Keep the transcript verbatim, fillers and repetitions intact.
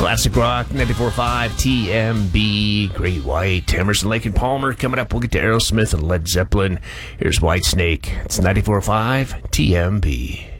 Classic Rock, ninety-four point five T M B. Great White, Emerson, Lake and Palmer. Coming up, we'll get to Aerosmith and Led Zeppelin. Here's Whitesnake. It's ninety-four point five T M B.